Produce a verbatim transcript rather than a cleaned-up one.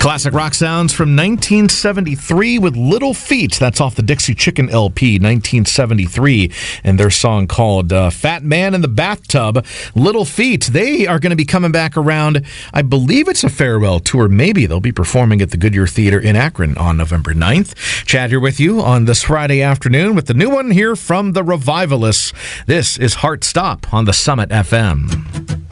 Classic rock sounds from nineteen seventy-three with Little Feat. That's off the Dixie Chicken L P, nineteen seventy-three, and their song called uh, Fat Man in the Bathtub. Little Feat, they are going to be coming back around. I believe it's a farewell tour. Maybe they'll be performing at the Goodyear Theater in Akron on November ninth. Chad here with you on this Friday afternoon with the new one here from the Revivalists. This is Heart Stop on the Summit F M.